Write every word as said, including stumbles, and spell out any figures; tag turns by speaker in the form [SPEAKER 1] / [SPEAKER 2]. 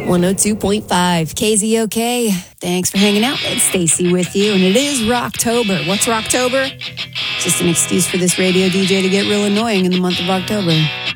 [SPEAKER 1] one oh two point five K Z O K. Thanks for hanging out. It's Stacy with you, and it is Rocktober. What's Rocktober? Just an excuse for this radio D J to get real annoying in the month of October.